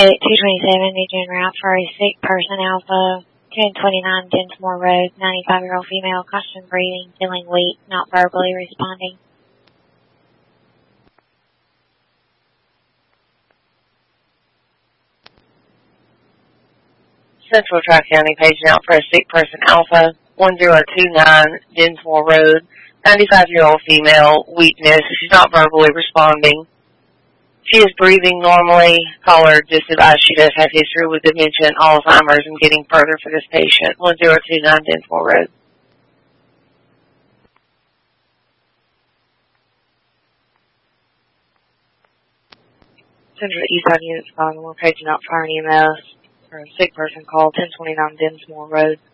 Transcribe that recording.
Edit 227, Nugent route for a sick person, Alpha 1029 Dinsmore Road, 95-year-old female, caution breathing, feeling weak, not verbally responding. Central Tri-County paging out for a sick person, Alpha 1029 Dinsmore Road, 95-year-old female, weakness. She's not verbally responding. She is breathing normally. Caller just advised she does have history with dementia and Alzheimer's and getting further for this patient. 1029 Dinsmore Road. Central Eastside Unit 5, we're paging out fire and EMS for a sick person called 1029 Dinsmore Road.